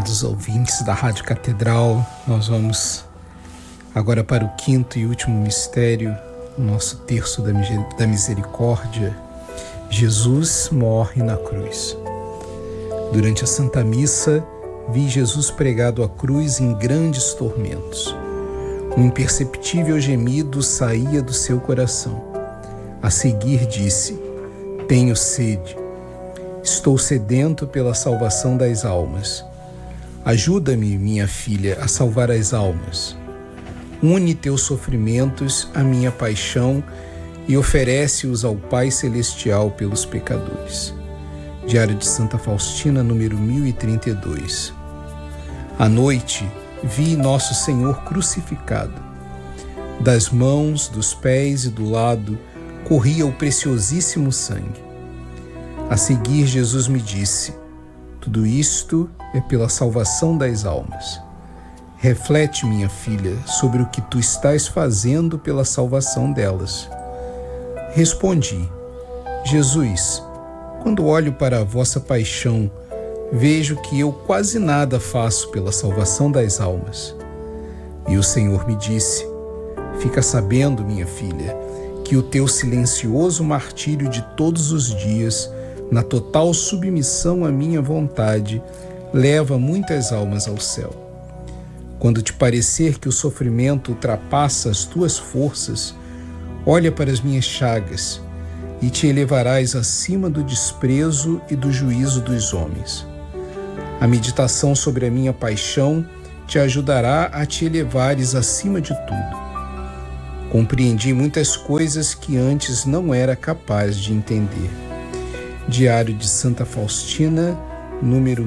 Amados ouvintes da Rádio Catedral, nós vamos agora para o quinto e último mistério, o nosso terço da misericórdia. Jesus morre na cruz. Durante a Santa Missa, vi Jesus pregado à cruz em grandes tormentos. Um imperceptível gemido saía do seu coração. A seguir disse: tenho sede. Estou sedento pela salvação das almas. Ajuda-me, minha filha, a salvar as almas. Une teus sofrimentos à minha paixão e oferece-os ao Pai Celestial pelos pecadores. Diário de Santa Faustina, número 1032. À noite, vi Nosso Senhor crucificado. Das mãos, dos pés e do lado corria o preciosíssimo sangue. A seguir, Jesus me disse: tudo isto é pela salvação das almas. Reflete, minha filha, sobre o que tu estás fazendo pela salvação delas. Respondi: Jesus, quando olho para a vossa paixão, vejo que eu quase nada faço pela salvação das almas. E o Senhor me disse: fica sabendo, minha filha, que o teu silencioso martírio de todos os dias, na total submissão à minha vontade, leva muitas almas ao céu. Quando te parecer que o sofrimento ultrapassa as tuas forças, olha para as minhas chagas e te elevarás acima do desprezo e do juízo dos homens. A meditação sobre a minha paixão te ajudará a te elevares acima de tudo. Compreendi muitas coisas que antes não era capaz de entender. Diário de Santa Faustina, número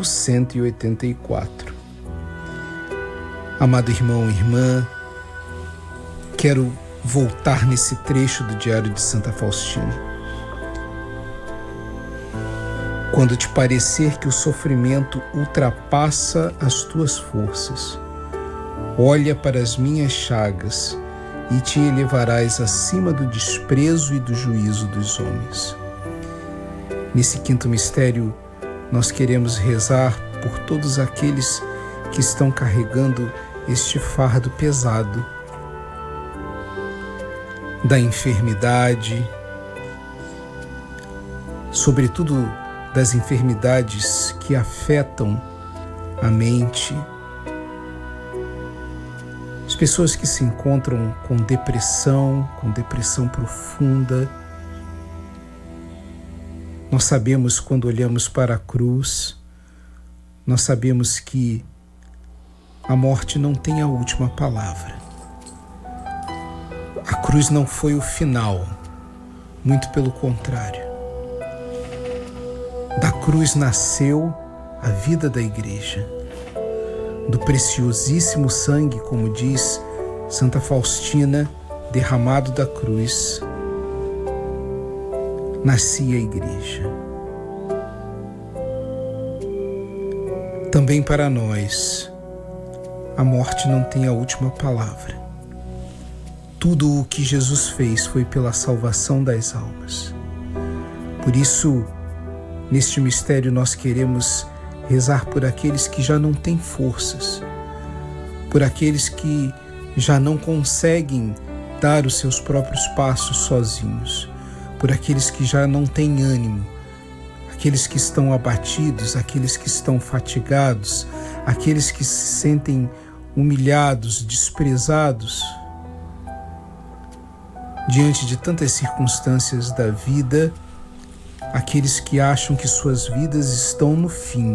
1184. Amado irmão e irmã, quero voltar nesse trecho do Diário de Santa Faustina. Quando te parecer que o sofrimento ultrapassa as tuas forças, olha para as minhas chagas e te elevarás acima do desprezo e do juízo dos homens. Nesse quinto mistério, nós queremos rezar por todos aqueles que estão carregando este fardo pesado da enfermidade, sobretudo das enfermidades que afetam a mente. As pessoas que se encontram com depressão profunda. Nós sabemos, quando olhamos para a cruz, nós sabemos que a morte não tem a última palavra. A cruz não foi o final, muito pelo contrário. Da cruz nasceu a vida da igreja. Do preciosíssimo sangue, como diz Santa Faustina, derramado da cruz, nascia a igreja. Também para nós, a morte não tem a última palavra. Tudo o que Jesus fez foi pela salvação das almas. Por isso, neste mistério nós queremos rezar por aqueles que já não têm forças, por aqueles que já não conseguem dar os seus próprios passos sozinhos, por aqueles que já não têm ânimo, aqueles que estão abatidos, aqueles que estão fatigados, aqueles que se sentem humilhados, desprezados diante de tantas circunstâncias da vida, aqueles que acham que suas vidas estão no fim.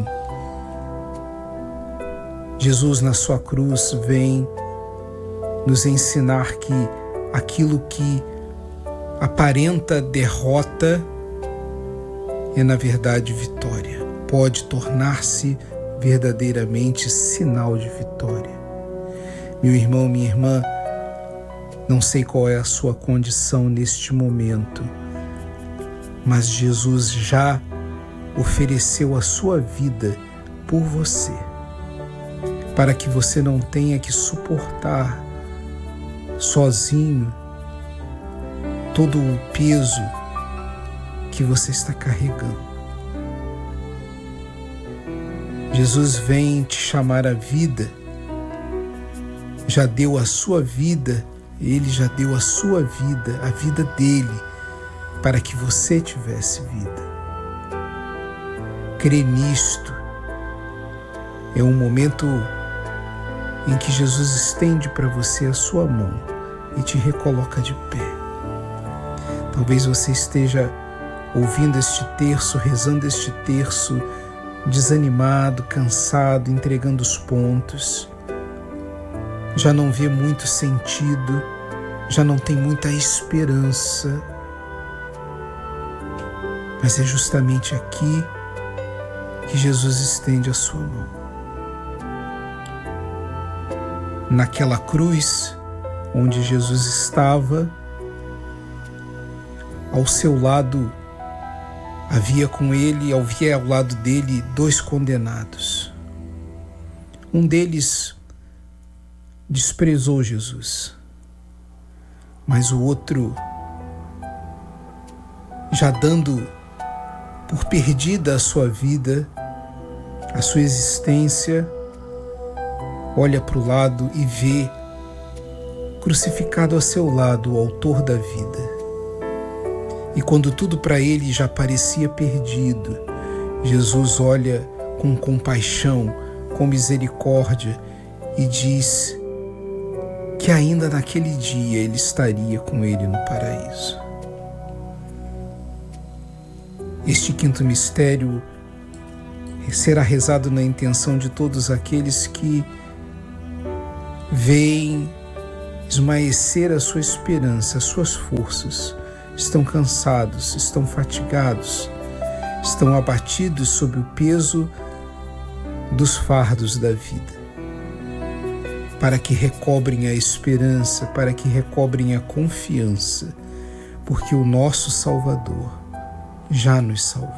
Jesus, na sua cruz, vem nos ensinar que aquilo que aparenta derrota é, na verdade, vitória. Pode tornar-se verdadeiramente sinal de vitória. Meu irmão, minha irmã, não sei qual é a sua condição neste momento, mas Jesus já ofereceu a sua vida por você, para que você não tenha que suportar sozinho todo o peso que você está carregando. Jesus vem te chamar à vida. Já deu a sua vida, Ele já deu a sua vida, a vida dele, para que você tivesse vida. Crê nisto. É um momento em que Jesus estende para você a sua mão e te recoloca de pé. Talvez você esteja ouvindo este terço, rezando este terço, desanimado, cansado, entregando os pontos. Já não vê muito sentido, já não tem muita esperança. Mas é justamente aqui que Jesus estende a sua mão. Naquela cruz onde Jesus estava, ao seu lado havia ao lado dele 2 condenados. Um deles desprezou Jesus, mas o outro, já dando por perdida a sua vida, a sua existência, olha para o lado e vê crucificado a seu lado o autor da vida. E quando tudo para ele já parecia perdido, Jesus olha com compaixão, com misericórdia e diz que ainda naquele dia ele estaria com ele no paraíso. Este 5º mistério será rezado na intenção de todos aqueles que veem esmaecer a sua esperança, as suas forças, estão cansados, estão fatigados, estão abatidos sob o peso dos fardos da vida, para que recobrem a esperança, para que recobrem a confiança, porque o nosso Salvador já nos salvou.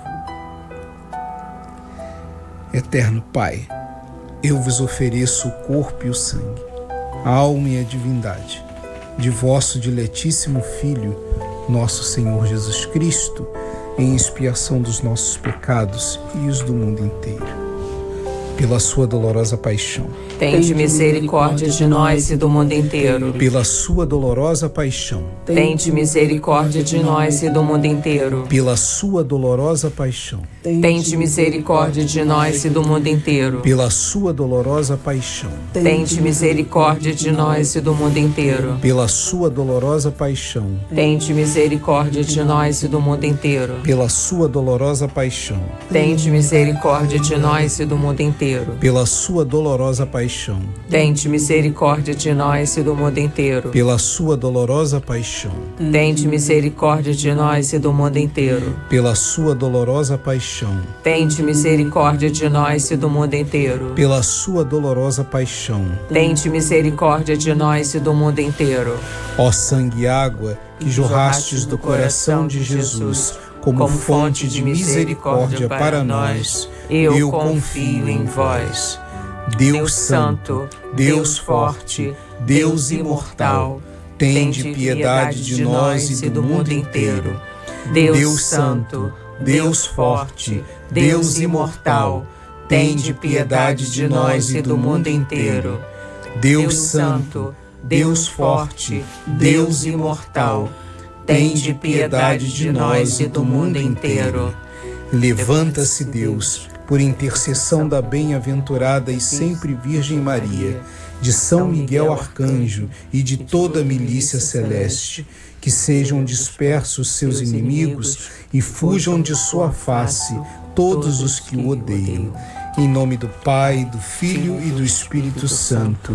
Eterno Pai, eu vos ofereço o corpo e o sangue, a alma e a divindade de vosso diletíssimo Filho, nosso Senhor Jesus Cristo, em expiação dos nossos pecados e os do mundo inteiro. Pela sua dolorosa paixão, tende misericórdia de nós e do mundo inteiro. Pela sua dolorosa paixão, tende misericórdia de nós e do mundo inteiro. Pela sua dolorosa paixão, tende misericórdia de nós e do mundo inteiro. Pela sua dolorosa paixão, tende misericórdia de nós e do mundo inteiro. Pela sua dolorosa paixão, tende misericórdia de nós e do mundo inteiro. Pela sua dolorosa paixão, tende misericórdia de nós e do mundo inteiro. Pela sua dolorosa paixão, tende misericórdia de nós e do mundo inteiro. Pela sua dolorosa paixão, tende misericórdia de nós e do mundo inteiro. Pela sua dolorosa paixão, tende misericórdia de nós e do mundo inteiro. Pela sua dolorosa paixão, tende misericórdia de nós e do mundo inteiro. Ó sangue e água que jorrastes do coração de Jesus como fonte de misericórdia para nós, eu confio em vós. Deus Santo, Deus Forte, Deus Imortal, tende piedade de nós e do mundo inteiro. Deus Santo, Deus Forte, Deus Imortal, tende piedade de nós e do mundo inteiro. Deus Santo, Deus Forte, Deus Imortal, tende piedade de nós e do mundo inteiro. Levanta-se, Deus, por intercessão da bem-aventurada e sempre Virgem Maria, de São Miguel Arcanjo e de toda a milícia celeste, que sejam dispersos seus inimigos e fujam de sua face todos os que o odeiam. Em nome do Pai, do Filho e do Espírito Santo.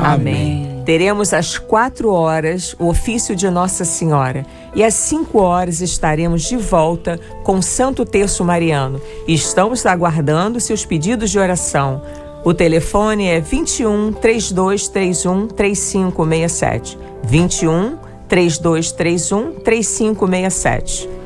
Amém. Teremos às 4 horas o ofício de Nossa Senhora e às 5 horas estaremos de volta com o Santo Terço Mariano e estamos aguardando seus pedidos de oração. O telefone é 21 3231 3567. 21 3231 3567.